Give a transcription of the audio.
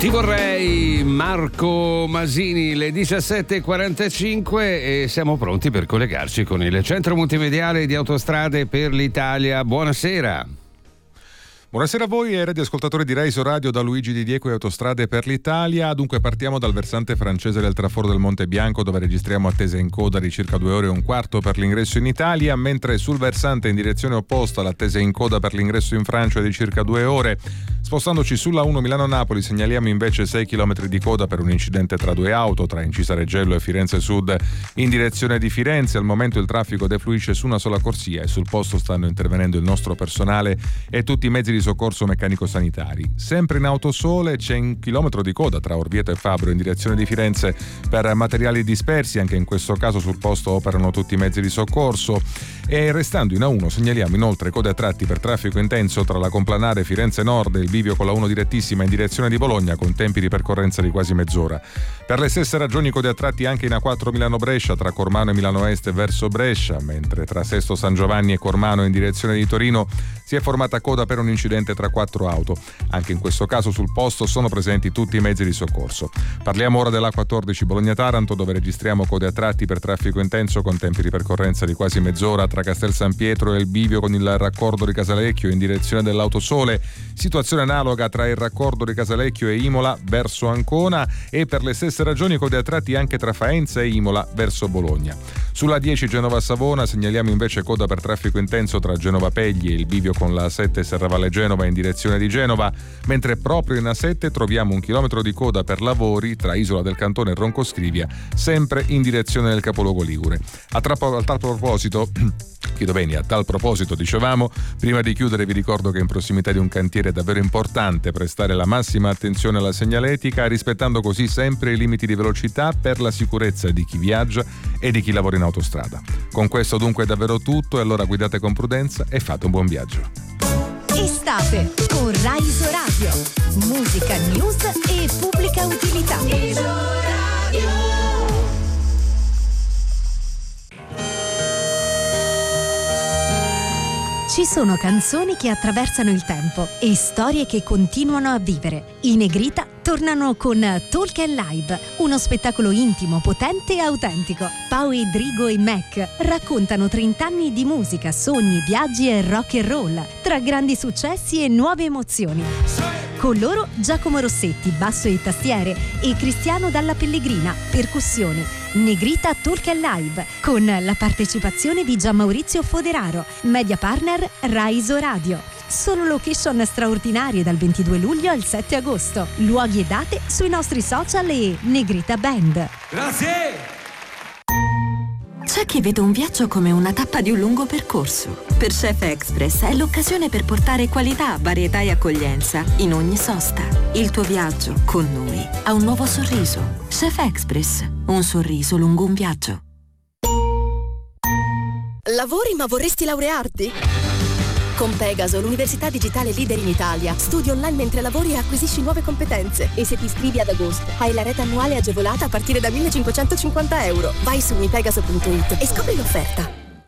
Ti vorrei, Marco Masini, le 17:45 e siamo pronti per collegarci con il Centro Multimediale di Autostrade per l'Italia. Buonasera. Buonasera a voi e radioascoltatori di Rai Radio da Luigi Di Diego e Autostrade per l'Italia. Dunque partiamo dal versante francese del traforo del Monte Bianco, dove registriamo attese in coda di circa 2 ore e un quarto per l'ingresso in Italia, mentre sul versante in direzione opposta l'attesa in coda per l'ingresso in Francia è di circa 2 ore. Spostandoci sulla 1 Milano-Napoli segnaliamo invece 6 km di coda per un incidente tra 2 auto, tra Incisa Reggello e Firenze Sud in direzione di Firenze. Al momento il traffico defluisce su una sola corsia e sul posto stanno intervenendo il nostro personale e tutti i mezzi di soccorso meccanico-sanitari. Sempre in Autosole c'è 1 chilometro di coda tra Orvieto e Fabro in direzione di Firenze per materiali dispersi, anche in questo caso sul posto operano tutti i mezzi di soccorso. E restando in A1 segnaliamo inoltre code a tratti per traffico intenso tra la Complanare Firenze Nord e il bivio con la 1 direttissima in direzione di Bologna con tempi di percorrenza di quasi mezz'ora. Per le stesse ragioni code a tratti anche in A4 Milano-Brescia tra Cormano e Milano Est verso Brescia, mentre tra Sesto San Giovanni e Cormano in direzione di Torino si è formata coda per un incidente tra 4 auto. Anche in questo caso sul posto sono presenti tutti i mezzi di soccorso. Parliamo ora dell'A14 Bologna-Taranto, dove registriamo code a tratti per traffico intenso con tempi di percorrenza di quasi mezz'ora tra Castel San Pietro e il bivio con il raccordo di Casalecchio in direzione dell'Autosole. Situazione analoga tra il raccordo di Casalecchio e Imola verso Ancona e per le stesse ragioni code a tratti anche tra Faenza e Imola verso Bologna. Sulla 10 Genova-Savona segnaliamo invece coda per traffico intenso tra Genova Pegli e il bivio con la A7 Serravalle Genova in direzione di Genova, mentre proprio in A7 troviamo 1 chilometro di coda per lavori tra Isola del Cantone e Roncoscrivia, sempre in direzione del capoluogo ligure. A tal proposito dicevamo, prima di chiudere vi ricordo che in prossimità di un cantiere è davvero importante prestare la massima attenzione alla segnaletica, rispettando così sempre i limiti di velocità per la sicurezza di chi viaggia e di chi lavora in autostrada. Con questo dunque è davvero tutto e allora guidate con prudenza e fate un buon viaggio. Estate con Rai Radio, musica, news e pubblica utilità. Ci sono canzoni che attraversano il tempo e storie che continuano a vivere. I Negrita tornano con Talk and Live, uno spettacolo intimo, potente e autentico. Pau, Drigo e Mac raccontano 30 anni di musica, sogni, viaggi e rock and roll, tra grandi successi e nuove emozioni. Con loro Giacomo Rossetti, basso e tastiere, e Cristiano Dalla Pellegrina, percussioni. Negrita Talk and Live, con la partecipazione di Gianmaurizio Foderaro, media partner Raiso Radio. Solo location straordinarie dal 22 luglio al 7 agosto. Luoghi e date sui nostri social e Negrita Band. Grazie! C'è chi vede un viaggio come una tappa di un lungo percorso. Per Chef Express è l'occasione per portare qualità, varietà e accoglienza in ogni sosta. Il tuo viaggio con noi ha un nuovo sorriso. Chef Express, un sorriso lungo un viaggio. Lavori ma vorresti laurearti? Con Pegaso, l'università digitale leader in Italia, studi online mentre lavori e acquisisci nuove competenze. E se ti iscrivi ad agosto, hai la rete annuale agevolata a partire da €1.550. Vai su mipegaso.it e scopri l'offerta.